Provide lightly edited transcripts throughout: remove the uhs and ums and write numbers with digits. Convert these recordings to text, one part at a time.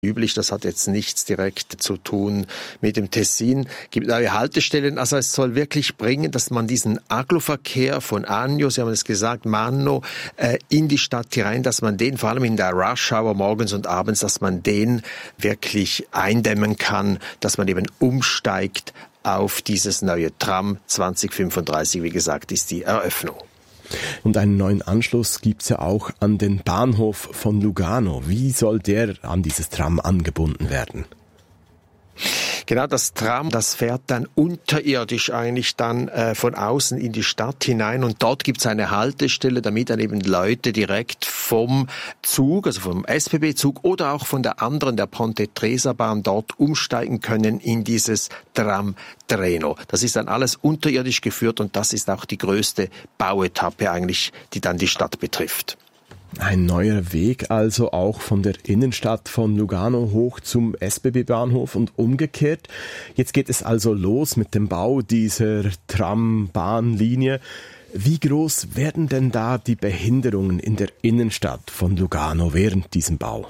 üblich. Das hat jetzt nichts direkt zu tun mit dem Tessin. Gibt neue Haltestellen. Also es soll wirklich bringen, dass man diesen Aggloverkehr von Agno, Sie haben es gesagt, Manno, in die Stadt hinein, dass man den vor allem in der Rush-Hour morgens und abends, dass man den wirklich eindämmen kann, dass man eben umsteigt auf dieses neue Tram 2035. Wie gesagt, ist die Eröffnung. Und einen neuen Anschluss gibt's ja auch an den Bahnhof von Lugano. Wie soll der an dieses Tram angebunden werden? Genau, das Tram, das fährt dann unterirdisch eigentlich dann von außen in die Stadt hinein und dort gibt's eine Haltestelle, damit dann eben Leute direkt vom Zug, also vom SBB-Zug oder auch von der anderen, der Ponte Tresa-Bahn dort umsteigen können in dieses Tram Treno. Das ist dann alles unterirdisch geführt und das ist auch die größte Bauetappe eigentlich, die dann die Stadt betrifft. Ein neuer Weg also auch von der Innenstadt von Lugano hoch zum SBB-Bahnhof und umgekehrt. Jetzt geht es also los mit dem Bau dieser Trambahnlinie. Wie groß werden denn da die Behinderungen in der Innenstadt von Lugano während diesem Bau?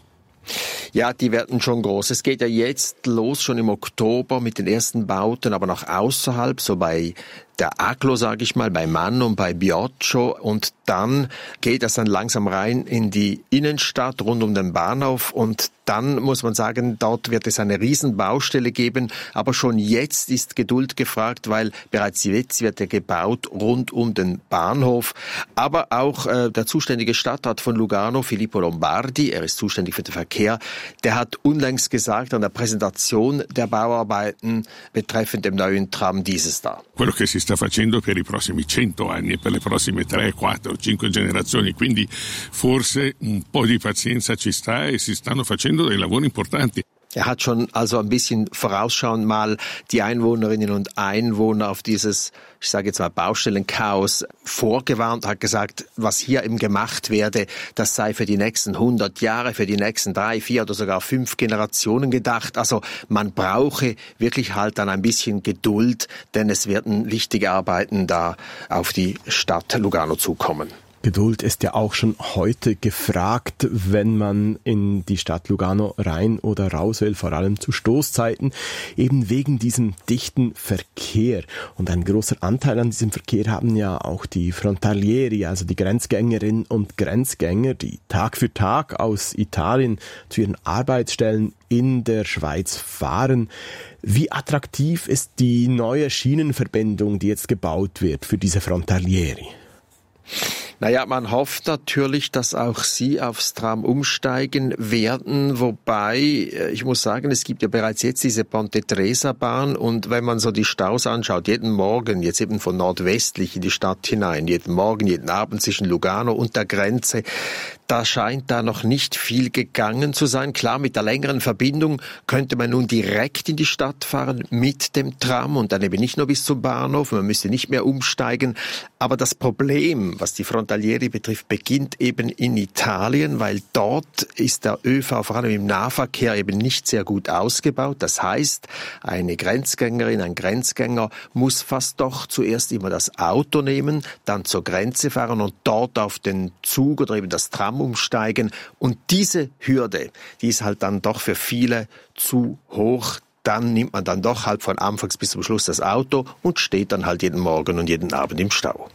Ja, die werden schon groß. Es geht ja jetzt los, schon im Oktober mit den ersten Bauten, aber noch außerhalb, so bei der Aglo, sage ich mal, bei Manno und bei Bioccio. Und dann geht das dann langsam rein in die Innenstadt rund um den Bahnhof. Und dann muss man sagen, dort wird es eine Riesenbaustelle geben. Aber schon jetzt ist Geduld gefragt, weil bereits jetzt wird ja gebaut rund um den Bahnhof. Aber auch der zuständige Stadtrat von Lugano, Filippo Lombardi, er ist zuständig für den Verkehr, der hat unlängst gesagt an der Präsentation der Bauarbeiten betreffend dem neuen Tram dieses da. Quello che si sta facendo per i prossimi 100 anni e per le prossime 3, 4, 5 generazioni, quindi forse un po' di pazienza ci sta e si stanno facendo dei lavori importanti. Er hat schon also ein bisschen vorausschauend mal die Einwohnerinnen und Einwohner auf dieses, ich sage jetzt mal, Baustellenchaos vorgewarnt, hat gesagt, was hier eben gemacht werde, das sei für die nächsten 100 Jahre, für die nächsten 3, 4 oder sogar 5 Generationen gedacht. Also man brauche wirklich halt dann ein bisschen Geduld, denn es werden wichtige Arbeiten da auf die Stadt Lugano zukommen. Geduld ist ja auch schon heute gefragt, wenn man in die Stadt Lugano rein oder raus will, vor allem zu Stoßzeiten, eben wegen diesem dichten Verkehr. Und ein großer Anteil an diesem Verkehr haben ja auch die Frontalieri, also die Grenzgängerinnen und Grenzgänger, die Tag für Tag aus Italien zu ihren Arbeitsstellen in der Schweiz fahren. Wie attraktiv ist die neue Schienenverbindung, die jetzt gebaut wird für diese Frontalieri? Naja, man hofft natürlich, dass auch sie aufs Tram umsteigen werden, wobei, ich muss sagen, es gibt ja bereits jetzt diese Ponte Tresa-Bahn und wenn man so die Staus anschaut, jeden Morgen, jetzt eben von nordwestlich in die Stadt hinein, jeden Morgen, jeden Abend zwischen Lugano und der Grenze, da scheint da noch nicht viel gegangen zu sein. Klar, mit der längeren Verbindung könnte man nun direkt in die Stadt fahren mit dem Tram und dann eben nicht nur bis zum Bahnhof, man müsste nicht mehr umsteigen, aber das Problem, was die Frontalieri betrifft, beginnt eben in Italien, weil dort ist der ÖV vor allem im Nahverkehr eben nicht sehr gut ausgebaut. Das heißt, eine Grenzgängerin, ein Grenzgänger muss fast doch zuerst immer das Auto nehmen, dann zur Grenze fahren und dort auf den Zug oder eben das Tram umsteigen. Und diese Hürde, die ist halt dann doch für viele zu hoch. Dann nimmt man dann doch halt von Anfangs bis zum Schluss das Auto und steht dann halt jeden Morgen und jeden Abend im Stau.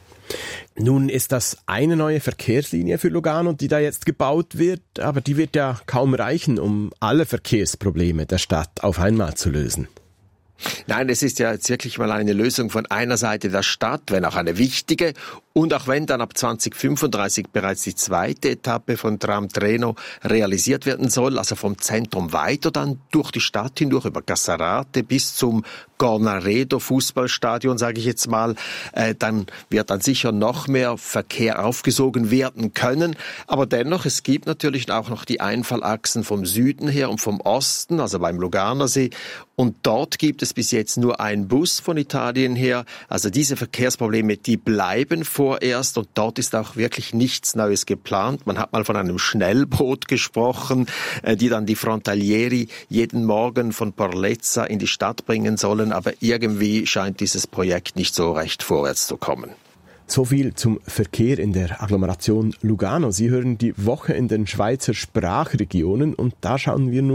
Nun ist das eine neue Verkehrslinie für Lugano, die da jetzt gebaut wird, aber die wird ja kaum reichen, um alle Verkehrsprobleme der Stadt auf einmal zu lösen. Nein, es ist ja jetzt wirklich mal eine Lösung von einer Seite der Stadt, wenn auch eine wichtige. Und auch wenn dann ab 2035 bereits die zweite Etappe von Tram Treno realisiert werden soll, also vom Zentrum weiter dann durch die Stadt hindurch, über Cassarate bis zum Cornaredo Fußballstadion, sage ich jetzt mal, dann wird dann sicher noch mehr Verkehr aufgesogen werden können. Aber dennoch, es gibt natürlich auch noch die Einfallachsen vom Süden her und vom Osten, also beim Luganersee. Und dort gibt es bis jetzt nur einen Bus von Italien her. Also diese Verkehrsprobleme, die bleiben vorerst. Und dort ist auch wirklich nichts Neues geplant. Man hat mal von einem Schnellboot gesprochen, die dann die Frontalieri jeden Morgen von Porlezza in die Stadt bringen sollen. Aber irgendwie scheint dieses Projekt nicht so recht vorwärts zu kommen. So viel zum Verkehr in der Agglomeration Lugano. Sie hören die Woche in den Schweizer Sprachregionen und da schauen wir nun